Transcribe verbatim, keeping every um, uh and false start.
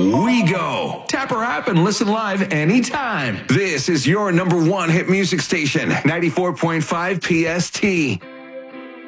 we go. Tap our app and listen live anytime. This is your number one hit music station, ninety-four point five P S T.